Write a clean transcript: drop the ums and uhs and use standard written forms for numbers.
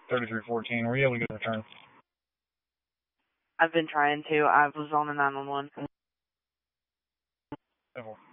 3314. Were you able to get a return? I've been trying to. I was on a 911.